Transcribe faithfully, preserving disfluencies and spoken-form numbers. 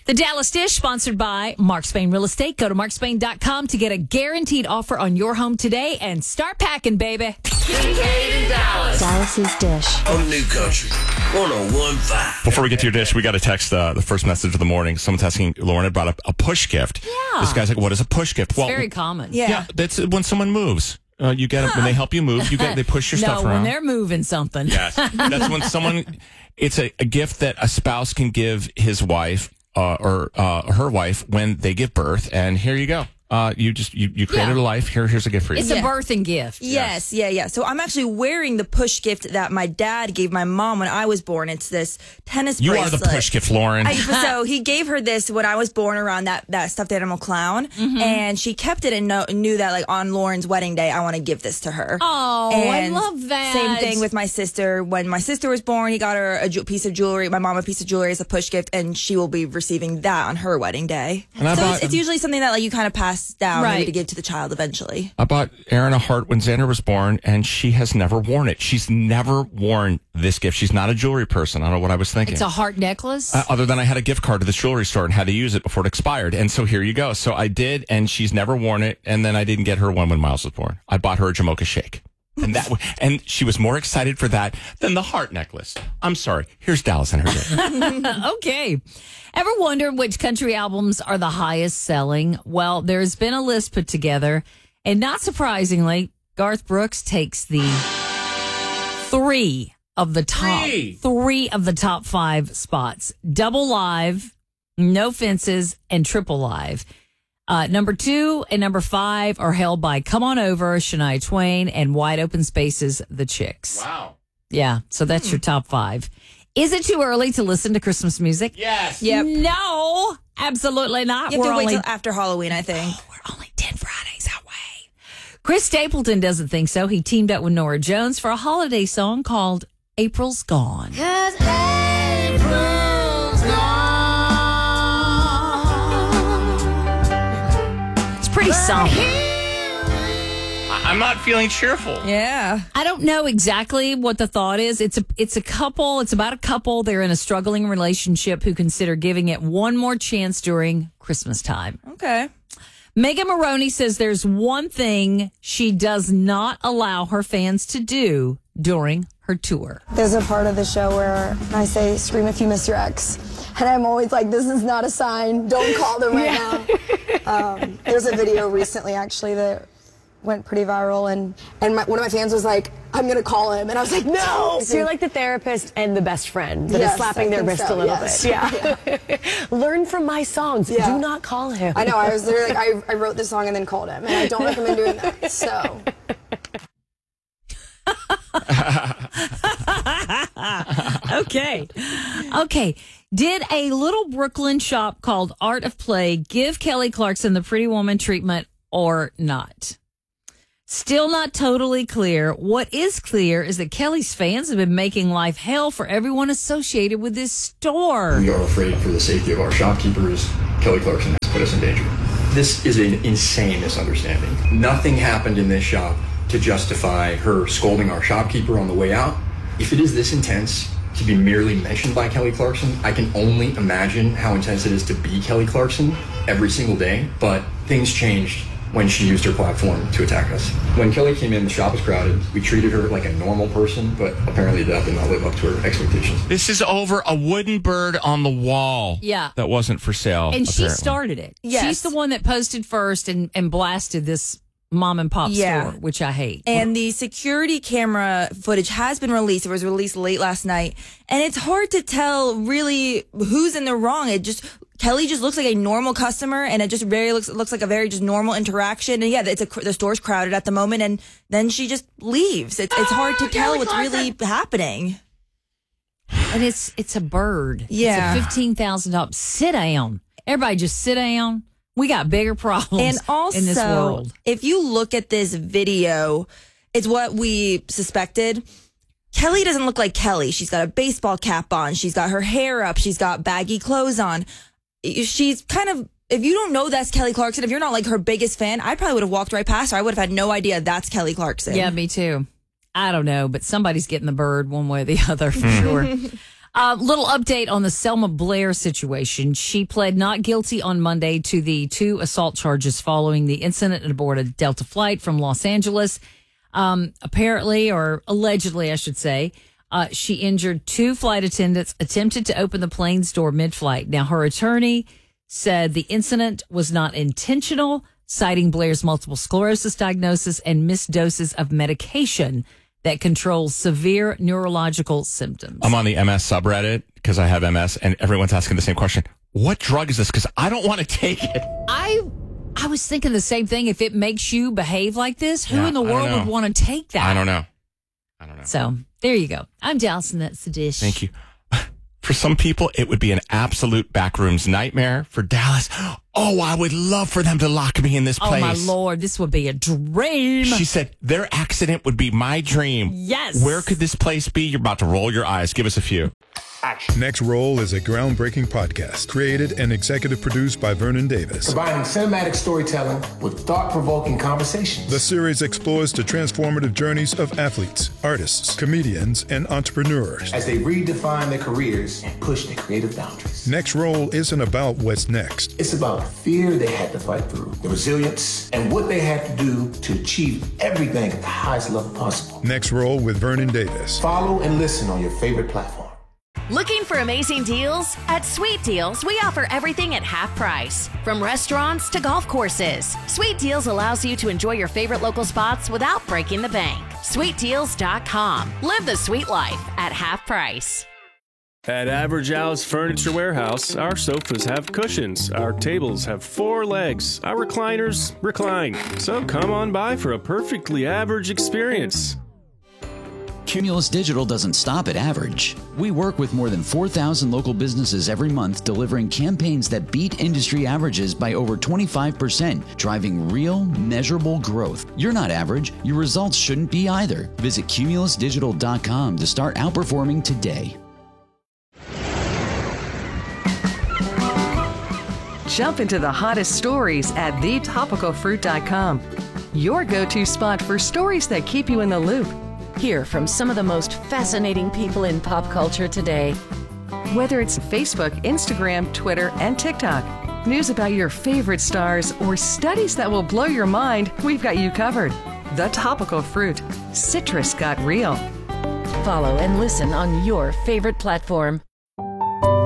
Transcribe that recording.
The Dallas Dish, sponsored by Mark Spain Real Estate. Go to mark spain dot com to get a guaranteed offer on your home today and start packing, baby. Kincaid in Dallas. Dallas's Dish. On New Country one oh one point five. Before we get to your dish, we got to text uh, the first message of the morning. Someone's asking, Lauren had brought up a push gift. Yeah. This guy's like, what is a push gift? It's well, very common. Yeah. yeah, that's when someone moves. Uh, you get it when they help you move. You get they push your no, stuff around. No, when they're moving something. Yes, that's when someone. It's a, a gift that a spouse can give his wife uh, or uh, her wife when they give birth. And here you go. Uh, you just you, you created yeah. a life. Here, here's a gift for you. It's yeah. a birthing gift. Yes, yeah, yeah. So I'm actually wearing the push gift that my dad gave my mom when I was born. It's this tennis you bracelet. You are the push gift, Lauren. I, so he gave her this when I was born around that, that stuffed animal clown, mm-hmm. and she kept it and know, knew that like on Lauren's wedding day, I want to give this to her. Oh, and I love that. Same thing with my sister. When my sister was born, he got her a ju- piece of jewelry. My mom a piece of jewelry as a push gift, and she will be receiving that on her wedding day. And I so bought, it's, it's usually something that like you kind of pass down right. maybe to give to the child eventually. I bought Erin a heart when Xander was born, and she has never worn it. She's never worn this gift. She's not a jewelry person. I don't know what I was thinking. It's a heart necklace? Uh, other than I had a gift card to this jewelry store and had to use it before it expired. And so here you go. So I did, and she's never worn it. And then I didn't get her one when Miles was born. I bought her a Jamocha shake. And that, and she was more excited for that than the heart necklace. I'm sorry. Here's Dallas and her day. Okay. Ever wondered which country albums are the highest selling? Well, there's been a list put together, and not surprisingly, Garth Brooks takes the three of the top Three, three of the top five spots: Double Live, No Fences, and Triple Live. Uh, number two and number five are held by Come On Over, Shania Twain, and Wide Open Spaces, The Chicks. Wow. Yeah, so that's your top five. Is it too early to listen to Christmas music? Yes. Yep. No, absolutely not. You have we're to wait only, till after Halloween, I think. Oh, we're only ten Fridays away. Chris Stapleton doesn't think so. He teamed up with Norah Jones for a holiday song called April's Gone. 'Cause April's gone. Pretty somber. I'm not feeling cheerful. Yeah. I don't know exactly what the thought is. It's a it's a couple. It's about a couple. They're in a struggling relationship who consider giving it one more chance during Christmas time. Okay. Megan Maroney says there's one thing she does not allow her fans to do during her tour. There's a part of the show where I say, scream if you miss your ex. And I'm always like, this is not a sign. Don't call them right yeah. now. Um, there's a video recently, actually, that went pretty viral. And, and my, one of my fans was like, I'm going to call him. And I was like, no. So you're like the therapist and the best friend that yes, is slapping I their think wrist so, a little yes. bit. Yeah. yeah. Learn from my songs. Yeah. Do not call him. I know. I was literally like, I, I wrote the song and then called him. And I don't recommend doing that. So. Okay. Okay. Did a little Brooklyn shop called Art of Play give Kelly Clarkson the Pretty Woman treatment or not? Still not totally clear. What is clear is that Kelly's fans have been making life hell for everyone associated with this store. We are afraid for the safety of our shopkeepers. Kelly Clarkson has put us in danger. This is an insane misunderstanding. Nothing happened in this shop to justify her scolding our shopkeeper on the way out. If it is this intense to be merely mentioned by Kelly Clarkson, I can only imagine how intense it is to be Kelly Clarkson every single day. But things changed when she used her platform to attack us. When Kelly came in, the shop was crowded. We treated her like a normal person, but apparently that did not live up to her expectations. This is over a wooden bird on the wall. Yeah. That wasn't for sale. And apparently. she started it. Yes. She's the one that posted first and, and blasted this mom and pop Yeah. store, which I hate. And the security camera footage has been released. It was released late last night. And it's hard to tell really who's in the wrong. It just, Kelly just looks like a normal customer, and it just very looks looks like a very just normal interaction. And yeah, it's a, the store's crowded at the moment, and then she just leaves. It's it's hard to tell what's really happening. And it's it's a bird. Yeah. It's a fifteen thousand dollars. Sit down. Everybody just sit down. We got bigger problems And also, in this world. if you look at this video, it's what we suspected. Kelly doesn't look like Kelly. She's got a baseball cap on. She's got her hair up. She's got baggy clothes on. She's kind of, if you don't know that's Kelly Clarkson, if you're not like her biggest fan, I probably would have walked right past her. I would have had no idea that's Kelly Clarkson. Yeah, me too. I don't know, but somebody's getting the bird one way or the other for sure. Uh, little update on the Selma Blair situation. She pled not guilty on Monday to the two assault charges following the incident aboard a Delta flight from Los Angeles. Um, apparently, or allegedly, I should say, uh, she injured two flight attendants, attempted to open the plane's door mid-flight. Now, her attorney said the incident was not intentional, citing Blair's multiple sclerosis diagnosis and missed doses of medication that controls severe neurological symptoms. I'm on the M S subreddit because I have M S, and everyone's asking the same question. What drug is this? Because I don't want to take it. I I was thinking the same thing. If it makes you behave like this, who Yeah, in the I don't world know. would want to take that? I don't know. I don't know. So there you go. I'm Dallas, and that's the dish. Thank you. For some people, it would be an absolute backrooms nightmare. For Dallas, oh, I would love for them to lock me in this Oh, place. my Lord. This would be a dream. She said, their accident would be my dream. Yes. Where could this place be? You're about to roll your eyes. Give us a few. Next Roll is a groundbreaking podcast created and executive produced by Vernon Davis. Combining cinematic storytelling with thought-provoking conversations. The series explores the transformative journeys of athletes, artists, comedians, and entrepreneurs as they redefine their careers and push their creative boundaries. Next Roll isn't about what's next. It's about the fear they had to fight through, the resilience, and what they had to do to achieve everything at the highest level possible. Next Roll with Vernon Davis. Follow and listen on your favorite platform. Looking for amazing deals? At Sweet Deals, we offer everything at half price. From restaurants to golf courses, Sweet Deals allows you to enjoy your favorite local spots without breaking the bank. sweet deals dot com. Live the sweet life at half price. At Average Al's Furniture Warehouse, our sofas have cushions, our tables have four legs, our recliners recline. So come on by for a perfectly average experience. Cumulus Digital doesn't stop at average. We work with more than four thousand local businesses every month, delivering campaigns that beat industry averages by over twenty-five percent, driving real, measurable growth. You're not average. Your results shouldn't be either. Visit cumulus digital dot com to start outperforming today. Jump into the hottest stories at the topical fruit dot com. Your go-to spot for stories that keep you in the loop. Hear from some of the most fascinating people in pop culture today. Whether it's Facebook, Instagram, Twitter, and TikTok, news about your favorite stars, or studies that will blow your mind, we've got you covered. The Topical Fruit. Citrus got real. Follow and listen on your favorite platform.